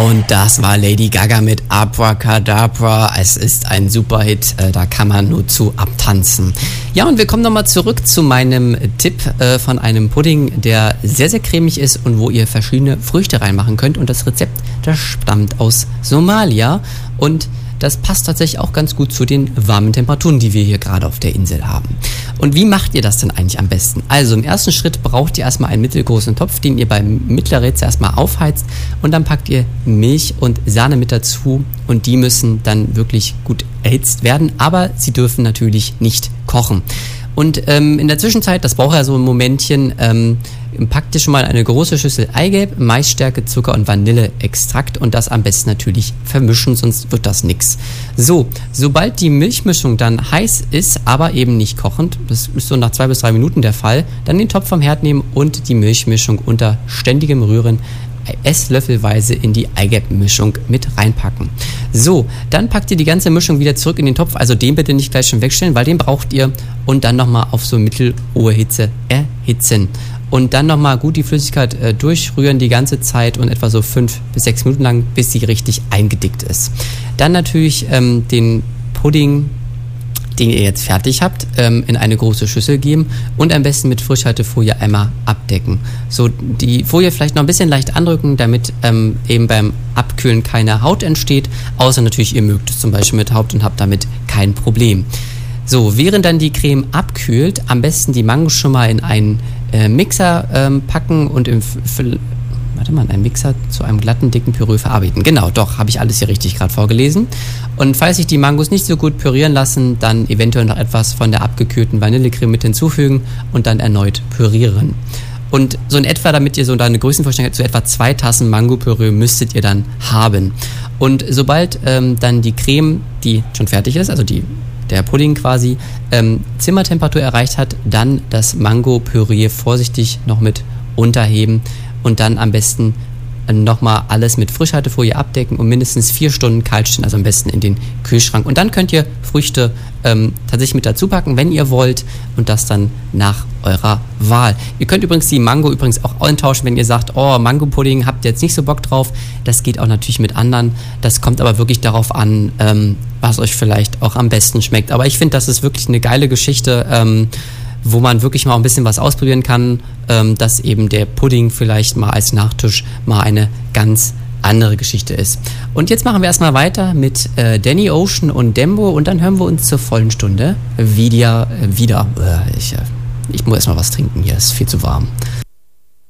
Und das war Lady Gaga mit Abracadabra. Es ist ein Superhit, da kann man nur zu abtanzen. Ja, und wir kommen nochmal zurück zu meinem Tipp von einem Pudding, der sehr, sehr cremig ist und wo ihr verschiedene Früchte reinmachen könnt. Und das Rezept, das stammt aus Somalia und das passt tatsächlich auch ganz gut zu den warmen Temperaturen, die wir hier gerade auf der Insel haben. Und wie macht ihr das denn eigentlich am besten? Also im ersten Schritt braucht ihr erstmal einen mittelgroßen Topf, den ihr beim mittleren Hitze erstmal aufheizt und dann packt ihr Milch und Sahne mit dazu und die müssen dann wirklich gut erhitzt werden, aber sie dürfen natürlich nicht kochen. Und in der Zwischenzeit, das braucht ja so ein Momentchen, packt ihr schon mal eine große Schüssel Eigelb, Maisstärke, Zucker und Vanilleextrakt und das am besten natürlich vermischen, sonst wird das nix. So, sobald die Milchmischung dann heiß ist, aber eben nicht kochend, das ist so nach 2 bis 3 Minuten der Fall, dann den Topf vom Herd nehmen und die Milchmischung unter ständigem Rühren esslöffelweise in die Eigelbmischung mit reinpacken. So, dann packt ihr die ganze Mischung wieder zurück in den Topf, also den bitte nicht gleich schon wegstellen, weil den braucht ihr und dann nochmal auf so mittelhohe Hitze erhitzen. Und dann nochmal gut die Flüssigkeit durchrühren die ganze Zeit und etwa so 5 bis 6 Minuten lang, bis sie richtig eingedickt ist. Dann natürlich den Pudding, den ihr jetzt fertig habt, in eine große Schüssel geben und am besten mit Frischhaltefolie einmal abdecken. So die Folie vielleicht noch ein bisschen leicht andrücken, damit eben beim Abkühlen keine Haut entsteht, außer natürlich ihr mögt es zum Beispiel mit Haut und habt damit kein Problem. So, während dann die Creme abkühlt, am besten die Mango schon mal in einen Mixer packen und einen Mixer zu einem glatten, dicken Püree verarbeiten. Genau, doch, habe ich alles hier richtig gerade vorgelesen. Und falls sich die Mangos nicht so gut pürieren lassen, dann eventuell noch etwas von der abgekühlten Vanillecreme mit hinzufügen und dann erneut pürieren. Und so in etwa, damit ihr so da eine Größenvorstellung habt, so etwa 2 Tassen Mango-Püree müsstet ihr dann haben. Und sobald dann die Creme, die schon fertig ist, also der Pudding quasi, Zimmertemperatur erreicht hat, dann das Mango-Püree vorsichtig noch mit unterheben und dann am besten nochmal alles mit Frischhaltefolie abdecken und mindestens 4 Stunden kalt stellen, also am besten in den Kühlschrank. Und dann könnt ihr Früchte tatsächlich mit dazu packen, wenn ihr wollt, und das dann nach eurer Wahl. Ihr könnt übrigens die Mango auch eintauschen, wenn ihr sagt, oh, Mango-Pudding, habt ihr jetzt nicht so Bock drauf. Das geht auch natürlich mit anderen. Das kommt aber wirklich darauf an, was euch vielleicht auch am besten schmeckt. Aber ich finde, das ist wirklich eine geile Geschichte, wo man wirklich mal ein bisschen was ausprobieren kann, dass eben der Pudding vielleicht mal als Nachtisch mal eine ganz andere Geschichte ist. Und jetzt machen wir erstmal weiter mit Danny Ocean und Dembo und dann hören wir uns zur vollen Stunde wieder. Ich muss erstmal was trinken, hier ist viel zu warm.